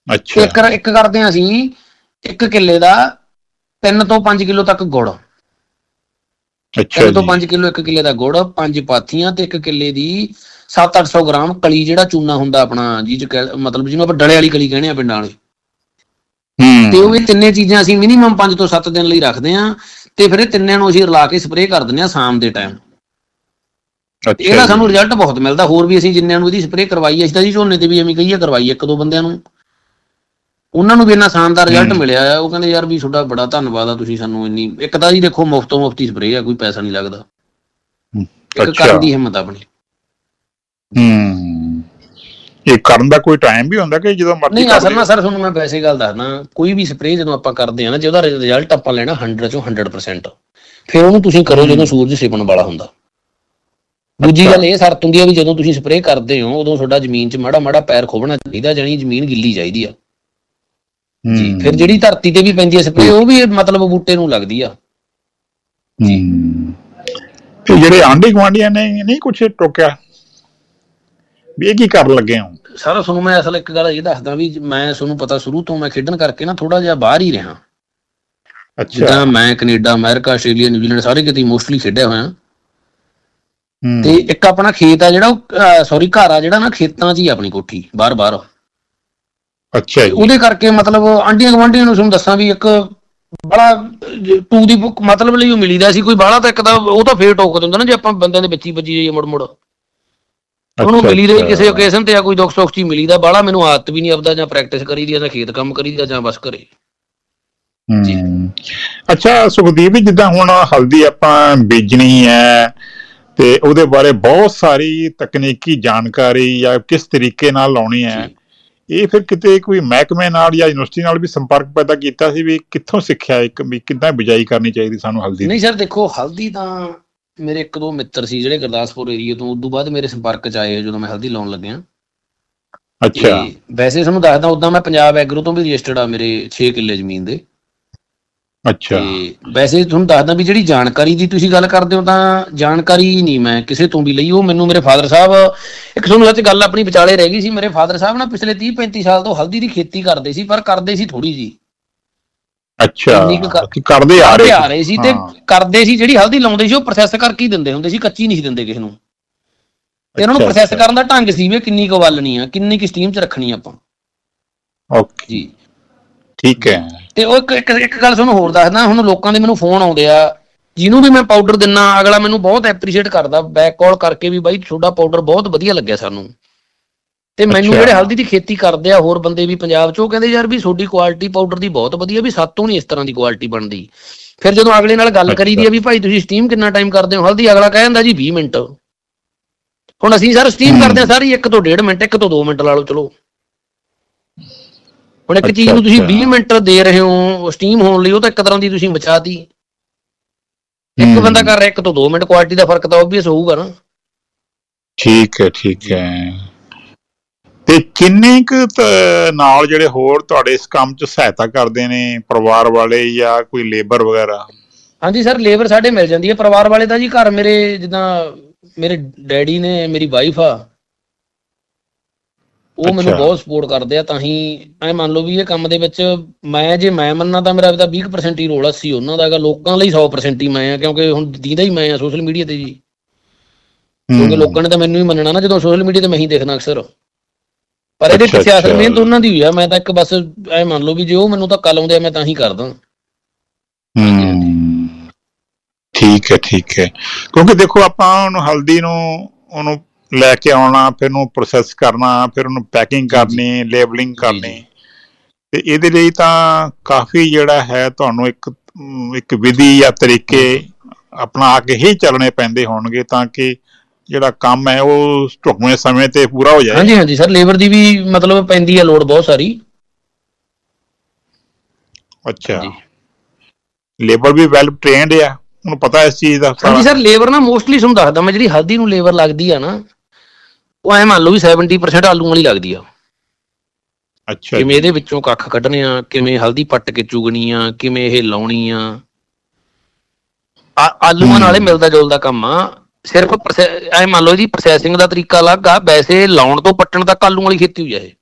ਅੱਛਾ। ਇੱਕ ਕਰਦੇ ਹਾਂ ਅਸੀਂ 1 ਕਿੱਲੇ ਦਾ 3 ਤੋਂ 5 ਕਿਲੋ ਤੱਕ ਗੁੜ। 3 ਤੋਂ 5 ਕਿਲੋ 1 ਕਿੱਲੇ ਦਾ ਗੁੜ, 5 ਪਾਥੀਆਂ ਤੇ 1 ਕਿੱਲੇ ਦੀ 700-800 ਗ੍ਰਾਮ ਕਲੀ, ਜਿਹੜਾ ਚੂਨਾ ਹੁੰਦਾ ਆਪਣਾ, ਮਤਲਬ ਜਿਹਨੂੰ ਆਪਾਂ ਡਲੇ ਵਾਲੀ ਕਲੀ ਕਹਿੰਦੇ ਆ ਪਿੰਡਾਂ ਵਾਲੇ। ਤੇ ਉਹ ਇਹ ਤਿੰਨੇ ਚੀਜ਼ਾਂ ਅਸੀਂ ਮਿਨੀਮਮ 5 ਤੋਂ 7 ਦਿਨ ਲਈ ਰੱਖਦੇ ਹਾਂ, ਤੇ ਫਿਰ ਇਹ ਤਿੰਨਿਆਂ ਨੂੰ ਅਸੀਂ ਰਲਾ ਕੇ ਸਪਰੇਅ ਕਰ ਦਿੰਦੇ ਹਾਂ ਸ਼ਾਮ ਦੇ ਟਾਈਮ। ਇਹਦਾ ਸਾਨੂੰ ਰਿਜ਼ਲਟ ਬਹੁਤ ਮਿਲਦਾ। ਹੋਰ ਵੀ ਅਸੀਂ ਜਿੰਨਿਆਂ ਨੂੰ ਇਹਦੀ ਸਪਰੇਅ ਕਰਵਾਈ, ਅਸੀਂ ਤਾਂ ਜੀ ਝੋਨੇ ਤੇ ਵੀ ਐਵੇਂ ਕਹੀਏ ਕਰਵਾਈ 1-2 ਬੰਦਿਆਂ ਨੂੰ, ਉਹਨਾਂ ਨੂੰ ਵੀ ਇੰਨਾ ਸ਼ਾਨਦਾਰ ਰਿਜ਼ਲਟ ਮਿਲਿਆ ਆ। ਉਹ ਕਹਿੰਦੇ ਯਾਰ ਵੀ ਤੁਹਾਡਾ ਬੜਾ ਧੰਨਵਾਦ ਆ, ਤੁਸੀਂ ਸਾਨੂੰ ਇੰਨੀ, ਇੱਕ ਤਾਂ ਜੀ ਦੇਖੋ ਮੁਫਤੋਂ ਮੁਫਤੀ ਸਪਰੇਅ ਆ, ਕੋਈ ਪੈਸਾ ਨਹੀਂ ਲੱਗਦਾ, ਇੱਕ ਕਰਨ ਦੀ ਹਿੰਮਤ ਆਪਣੀ। ਇਹ ਕਰਨ ਦਾ ਕੋਈ ਟਾਈਮ ਵੀ ਹੁੰਦਾ ਕਿ ਜਦੋਂ ਮਰਜ਼ੀ? ਨਹੀਂ, ਅਸਲ ਨਾਲ ਸਰ ਤੁਹਾਨੂੰ ਮੈਂ ਵੈਸੇ ਗੱਲ ਦੱਸਦਾ, ਕੋਈ ਵੀ ਸਪਰੇਅ ਜਦੋਂ ਆਪਾਂ ਕਰਦੇ ਹਾਂ ਨਾ, ਜੇ ਉਹਦਾ ਰਿਜ਼ਲਟ ਆਪਾਂ ਲੈਣਾ 100 ਚੋਂ 100%, ਫਿਰ ਉਹਨੂੰ ਤੁਸੀਂ ਕਰੋ ਜਦੋਂ ਸੂਰਜ ਛਿਪਣ ਵਾਲਾ ਹੁੰਦਾ। ਦੂਜੀ ਗੱਲ ਇਹ ਸ਼ਰਤ ਹੁੰਦੀ ਆ ਵੀ ਜਦੋਂ ਤੁਸੀਂ ਸਪਰੇਅ ਕਰਦੇ ਹੋ ਉਦੋਂ ਤੁਹਾਡਾ ਜ਼ਮੀਨ 'ਚ ਮਾੜਾ ਮਾੜਾ ਪੈਰ ਖੋਬਣਾ ਚਾਹੀਦਾ, ਜਾਣੀ ਜ਼ਮੀਨ ਗਿੱਲੀ ਚਾਹੀਦੀ ਆ ਜੀ। ਫਿਰ ਜਿਹੜੀ ਧਰਤੀ ਤੇ ਵੀ ਪੈਂਦੀ ਹੈ ਸਪਰੇਅ, ਉਹ ਵੀ ਮਤਲਬ ਬੂਟੇ ਨੂੰ ਲੱਗਦੀ ਆ ਜੀ। ਜਿਹੜੇ ਆਂਢੀ ਗੁਆਂਢੀਆਂ ਨੇ ਨਹੀਂ ਕੁਛ ਟੋਕਿਆ ਵੀ ਇਹ ਕੀ ਕਰਨ ਲੱਗੇ ਹੋ? ਸਰ ਤੁਹਾਨੂੰ ਮੈਂ ਅਸਲ ਇੱਕ ਗੱਲ ਇਹ ਦੱਸਦਾ ਵੀ ਮੈਂ ਤੁਹਾਨੂੰ ਪਤਾ ਸ਼ੁਰੂ ਤੋਂ ਮੈਂ ਖੇਡਣ ਕਰਕੇ ਨਾ ਥੋੜਾ ਜਿਹਾ ਬਾਹਰ ਹੀ ਰਿਹਾ। ਜਿੱਦਾਂ ਮੈਂ ਕੈਨੇਡਾ, ਅਮਰੀਕਾ, ਆਸਟ੍ਰੇਲੀਆ, ਨਿਊਜ਼ੀਲੈਂਡ ਸਾਰੇ ਕਿਤੇ ਮੋਸਟਲੀ ਖੇਡਿਆ ਹੋਇਆ। ਤੇ ਇੱਕ ਆਪਣਾ ਖੇਤ ਆ ਜਿਹੜਾ, ਉਹ ਸੌਰੀ ਘਰ ਆ ਜਿਹੜਾ ਨਾ, ਖੇਤਾਂ 'ਚ ਹੀ ਆਪਣੀ ਕੋਠੀ ਬਾਹਰ। ਅੱਛਾ। ਉਹਦੇ ਕਰਕੇ ਮਤਲਬ ਆਂਢੀਆਂ ਗੁਆਂਢੀਆਂ ਨੂੰ ਤੁਹਾਨੂੰ ਦੱਸਾਂ ਵੀ ਇੱਕ ਬੜਾ ਟੂ ਦੀ ਬੁੱਕ ਮਤਲਬ ਲਈ ਉਹ ਮਿਲੀਦਾ ਸੀ। ਕੋਈ ਬਾਹਲਾ ਤਾਂ ਇੱਕ ਤਾਂ ਉਹ ਤਾਂ ਫੇਰ ਟੋਕ ਦਿੰਦਾ ਨਾ ਜੇ ਆਪਾਂ ਬੰਦਿਆਂ ਦੇ ਵਿੱਚ ਹੀ ਵੱਜੀ ਜਾਈਏ ਮੁੜ ਉਹਨੂੰ ਮਿਲੀ ਰਹੀ ਕਿਸੇ ਓਕੇਜ਼ਨ ਤੇ ਆ, ਕੋਈ ਦੁੱਖ ਸੁੱਖ 'ਚ ਹੀ ਮਿਲੀਦਾ। ਬਾਹਲਾ ਮੈਨੂੰ ਆਦਤ ਵੀ ਨਹੀਂ ਆਪਦਾ, ਜਾਂ ਪ੍ਰੈਕਟਿਸ ਕਰੀ ਦੀ, ਜਾਂ ਖੇਤ ਕੰਮ ਕਰੀ ਦਾ, ਜਾਂ ਬਸ ਘਰੇ ਜੀ। ਅੱਛਾ ਸੁਖਦੀਪ, ਜਿੱਦਾਂ ਹੁਣ ਹਲਦੀ ਆਪਾਂ ਬੀਜਣੀ ਹੈ ਤੇ ਉਹਦੇ ਬਾਰੇ ਬਹੁਤ ਸਾਰੀ ਤਕਨੀਕੀ ਜਾਣਕਾਰੀ ਜਾਂ ਕਿਸ ਤਰੀਕੇ ਨਾਲ ਲਾਉਣੀ ਹੈ, ਇਹ ਫਿਰ ਕਿਤੇ ਕੋਈ ਮਹਿਕਮੇ ਨਾਲ ਜਾਂ ਯੂਨੀਵਰਸਿਟੀ ਨਾਲ ਵੀ ਸੰਪਰਕ ਪੈਦਾ ਕੀਤਾ ਸੀ ਵੀ ਕਿੱਥੋਂ ਸਿੱਖਿਆ ਇੱਕ ਵੀ ਕਿੱਦਾਂ ਬਿਜਾਈ ਕਰਨੀ ਚਾਹੀਦੀ ਸਾਨੂੰ ਹਲਦੀ? ਨਹੀਂ ਸਰ ਦੇਖੋ, ਹਲਦੀ ਤਾਂ ਮੇਰੇ 1-2 ਮਿੱਤਰ ਸੀ ਜਿਹੜੇ ਗੁਰਦਾਸਪੁਰ ਏਰੀਏ ਤੋਂ, ਉਦੋਂ ਬਾਅਦ ਮੇਰੇ ਸੰਪਰਕ 'ਚ ਆਏ ਜਦੋਂ ਮੈਂ ਹਲਦੀ ਲਾਉਣ ਲੱਗਿਆ। ਅੱਛਾ। ਵੈਸੇ ਤੁਹਾਨੂੰ ਦੱਸਦਾ, ਉਦਾਂ ਮੈਂ ਪੰਜਾਬ ਐਗਰੋ ਤੋਂ ਵੀ ਰਜਿਸਟਰਡ ਆ, ਮੇਰੇ 6 ਕਿੱਲੇ ਜ਼ਮੀਨ ਦੇ। ਅੱਛਾ। ਵੈਸੇ ਤੁਹਾਨੂੰ ਦੱਸਦਾ ਵੀ ਜਿਹੜੀ ਜਾਣਕਾਰੀ ਦੀ ਤੁਸੀਂ ਗੱਲ ਕਰਦੇ ਹੋ, ਤਾਂ ਜਾਣਕਾਰੀ ਨਹੀਂ ਮੈਂ ਕਿਸੇ ਤੋਂ ਵੀ ਲਈ। ਉਹ ਮੈਨੂੰ ਮੇਰੇ ਫਾਦਰ ਸਾਹਿਬ, ਇੱਕ ਤੁਹਾਨੂੰ ਸੱਚ ਗੱਲ ਆਪਣੀ ਵਿਚਾਲੇ ਰਹਿ ਗਈ ਸੀ, ਮੇਰੇ ਫਾਦਰ ਸਾਹਿਬ ਨਾ ਪਿਛਲੇ 30-35 ਸਾਲ ਤੋਂ ਹਲਦੀ ਦੀ ਖੇਤੀ ਕਰਦੇ ਸੀ, ਪਰ ਕਰਦੇ ਸੀ ਥੋੜੀ ਜੀ। ਅੱਛਾ, ਕਰਦੇ ਆ ਰਹੇ ਸੀ ਤੇ ਕਰਦੇ ਸੀ ਜਿਹੜੀ ਹਲਦੀ ਲਾਉਂਦੇ ਸੀ ਉਹ ਪ੍ਰੋਸੈਸ ਕਰਕੇ ਹੀ ਦਿੰਦੇ ਹੁੰਦੇ ਸੀ, ਕੱਚੀ ਨਹੀਂ ਸੀ ਦਿੰਦੇ ਕਿਸੇ ਨੂੰ। ਤੇ ਉਹਨਾਂ ਨੂੰ ਪ੍ਰੋਸੈਸ ਕਰਨ ਦਾ ਢੰਗ ਸੀ ਵੀ ਕਿੰਨੀ ਕੁ ਉਬਾਲਣੀ ਆ, ਕਿੰਨੀ ਕੁ ਸਟੀਮ 'ਚ ਰੱਖਣੀ ਆਪਾਂ। ਓਕੇ ਜੀ, ਠੀਕ ਹੈ। ਤੇ ਉਹ ਇੱਕ ਗੱਲ ਤੁਹਾਨੂੰ ਹੋਰ ਦੱਸਦਾ, ਹੁਣ ਲੋਕਾਂ ਦੇ ਮੈਨੂੰ ਫੋਨ ਆਉਂਦੇ ਆ, ਜਿਹਨੂੰ ਵੀ ਮੈਂ ਪਾਊਡਰ ਦਿੰਦਾ ਅਗਲਾ ਮੈਨੂੰ ਬਹੁਤ ਐਪਰੀਸ਼ੀਏਟ ਕਰਦਾ ਬੈਕ ਕਾਲ ਕਰਕੇ ਵੀ ਬਾਈ ਤੁਹਾਡਾ ਪਾਊਡਰ ਬਹੁਤ ਵਧੀਆ ਲੱਗਿਆ ਸਾਨੂੰ। ਤੇ ਮੈਨੂੰ ਜਿਹੜੇ ਹਲਦੀ ਦੀ ਖੇਤੀ ਕਰਦੇ ਆ ਹੋਰ ਬੰਦੇ ਵੀ ਪੰਜਾਬ 'ਚ, ਉਹ ਕਹਿੰਦੇ ਯਾਰ ਵੀ ਤੁਹਾਡੀ ਕੁਆਲਿਟੀ ਪਾਊਡਰ ਦੀ ਬਹੁਤ ਵਧੀਆ, ਵੀ ਸਾਤੋਂ ਨਹੀਂ ਇਸ ਤਰ੍ਹਾਂ ਦੀ ਕੁਆਲਿਟੀ ਬਣਦੀ। ਫਿਰ ਜਦੋਂ ਅਗਲੇ ਨਾਲ ਗੱਲ ਕਰੀ ਦੀ ਆ ਵੀ ਭਾਈ ਤੁਸੀਂ ਸਟੀਮ ਕਿੰਨਾ ਟਾਈਮ ਕਰਦੇ ਹੋ ਹਲਦੀ, ਅਗਲਾ ਕਹਿ ਦਿੰਦਾ ਜੀ 20 ਮਿੰਟ। ਹੁਣ ਅਸੀਂ ਸਰ ਸਟੀਮ ਕਰਦੇ ਹਾਂ ਸਾਰੀ 1 ਤੋਂ 1.5 ਮਿੰਟ, 1 ਤੋਂ 2 ਮਿੰਟ ਲਾ ਲਓ ਚਲੋ। ਹੁਣ ਇੱਕ ਚੀਜ਼ ਨੂੰ ਤੁਸੀਂ 20 ਮਿੰਟ ਦੇ ਰਹੇ ਹੋ ਸਟੀਮ ਹੋਣ ਲਈ, ਉਹ ਤਾਂ ਇੱਕ ਤਰ੍ਹਾਂ ਦੀ ਤੁਸੀਂ ਬਚਾਤੀ। ਇੱਕ ਬੰਦਾ ਕਰ ਰਿਹਾ 1 ਤੋਂ 2 ਮਿੰਟ, ਕੁਆਲਿਟੀ ਦਾ ਫਰਕ ਤਾਂ ਓਬਵੀਅਸ ਹੋਊਗਾ ਨਾ। ਠੀਕ ਹੈ, ਠੀਕ ਹੈ। ਤੇ ਕਿੰਨੇ ਕੁ ਨਾਲ ਜਿਹੜੇ ਹੋਰ ਤੁਹਾਡੇ ਇਸ ਕੰਮ 'ਚ ਸਹਾਇਤਾ ਕਰਦੇ ਨੇ, ਪਰਿਵਾਰ ਵਾਲੇ ਜਾਂ ਕੋਈ ਲੇਬਰ ਵਗੈਰਾ? ਹਾਂਜੀ ਸਰ, ਲੇਬਰ ਸਾਡੇ ਮਿਲ ਜਾਂਦੀ ਹੈ। ਪਰਿਵਾਰ ਵਾਲੇ ਤਾਂ ਜੀ ਘਰ ਮੇਰੇ, ਜਿੱਦਾਂ ਮੇਰੇ ਡੈਡੀ ਨੇ, ਮੇਰੀ ਵਾਈਫ ਆ, ਉਹ ਮੈਨੂੰ ਬਹੁਤ ਸਪੋਰਟ ਕਰਦੇ ਆ। ਤਾਂ ਹੀ ਐ ਮੰਨ ਲਓ ਵੀ ਇਹ ਕੰਮ ਦੇ ਵਿੱਚ ਜੇ ਮੈਂ ਮੰਨਾਂ ਤਾਂ ਮੇਰਾ 20% ਹੀ ਰੋਲ ਆ, 80 ਉਹਨਾਂ ਦਾ ਹੈਗਾ। ਲੋਕਾਂ ਲਈ 100% ਹੀ ਮੈਂ ਆ, ਕਿਉਂਕਿ ਹੁਣ ਦੀਦਾ ਹੀ ਮੈਂ ਆ ਸੋਸ਼ਲ ਮੀਡੀਆ ਤੇ ਜੀ। ਕਿਉਂਕਿ ਲੋਕਾਂ ਨੇ ਤਾਂ ਮੈਨੂੰ ਹੀ ਮੰਨਣਾ ਨਾ ਜਦੋਂ ਸੋਸ਼ਲ ਮੀਡੀਆ ਤੇ ਮੈਂ ਹੀ ਦੇਖਣਾ ਅਕਸਰ। ਪਰ ਇਹਦੇ ਪਿੱਛੇ ਅਸਲ ਮਿਹਨਤ ਉਹਨਾਂ ਦੀ ਹੋਈ ਆ। ਮੈਂ ਤਾਂ ਇੱਕ ਬਸ ਐ ਮੰਨ ਲਓ ਵੀ ਜੇ ਉਹ ਮੈਨੂੰ ਧੱਕਾ ਲਾਉਂਦੇ ਆ ਮੈਂ ਤਾਂ ਹੀ ਕਰਦਾ। ਠੀਕ ਹੈ, ਠੀਕ ਹੈ। ਕਿਉਂਕਿ ਦੇਖੋ ਆਪਾਂ ਹੁਣ ਹਲਦੀ ਨੂੰ ਉਹਨੂੰ ਲੈ ਕੇ ਆਉਣਾ, ਫਿਰ ਉਹਨੂੰ ਪ੍ਰੋਸੈਸ ਕਰਨਾ, ਫਿਰ ਉਹਨੂੰ ਪੈਕਿੰਗ ਕਰਨੀ, ਲੇਬਲਿੰਗ ਕਰਨੀ, ਤੇ ਇਹਦੇ ਲਈ ਤਾਂ ਕਾਫੀ ਜਿਹੜਾ ਹੈ ਤੁਹਾਨੂੰ ਇੱਕ ਵਿਧੀ ਜਾਂ ਤਰੀਕੇ ਅਪਣਾ ਕੇ ਹੀ ਚੱਲਣੇ ਪੈਂਦੇ ਹੋਣਗੇ ਤਾਂ ਕਿ ਜਿਹੜਾ ਕੰਮ ਹੈ ਉਹ ਢੁਕਵੇਂ ਸਮੇਂ ਤੇ ਪੂਰਾ ਹੋ ਜਾਏ। ਹਾਂਜੀ ਹਾਂਜੀ ਸਰ, ਲੇਬਰ ਦੀ ਵੀ ਮਤਲਬ ਪੈਂਦੀ ਹੈ ਲੋੜ ਬਹੁਤ ਸਾਰੀ। ਅੱਛਾ, ਲੇਬਰ ਵੀ ਵੈਲ ਟ੍ਰੇਨਡ ਆ, ਉਹਨੂੰ ਪਤਾ ਇਸ ਚੀਜ਼ ਦਾ? ਹਾਂਜੀ ਸਰ, ਲੇਬਰ ਨਾ ਮੋਸਟਲੀ ਤੁਹਾਨੂੰ ਦੱਸਦਾ ਮੈਂ, ਜਿਹੜੀ ਹਲਦੀ ਨੂੰ ਲੇਬਰ ਲੱਗਦੀ ਆ ਨਾ, ਉਹ ਐ ਮੰਨ ਲਓ ਵੀ 70% ਆਲੂ ਵਾਲੀ ਲੱਗਦੀ ਆ। ਅੱਛਾ, ਕਿਵੇਂ ਇਹਦੇ ਵਿੱਚੋਂ ਕੱਖ ਕੱਢਣੇ ਆ, ਕਿਵੇਂ ਹਲਦੀ ਪੱਟ ਕੇ ਚੁਗਣੀ ਆ, ਕਿਵੇਂ ਇਹ ਲਾਉਣੀ ਆ, ਆਲੂਆਂ ਨਾਲੇ ਮਿਲਦਾ ਜੁਲਦਾ ਕੰਮ ਆ। ਸਿਰਫ ਐ ਮੰਨ ਲਓ ਇਹਦੀ ਪ੍ਰੋਸੈਸਿੰਗ ਦਾ ਤਰੀਕਾ ਅਲੱਗ ਆ, ਵੈਸੇ ਲਾਉਣ ਤੋਂ ਪੱਟਣ ਤੱਕ ਆਲੂ ਵਾਲੀ ਖੇਤੀ ਹੋਈ ਆ ਇਹ।